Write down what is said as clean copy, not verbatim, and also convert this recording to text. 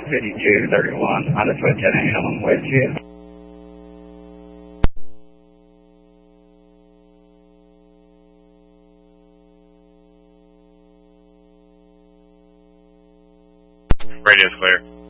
5231 on the Twin 10 AM. I'm with you. Radio's clear.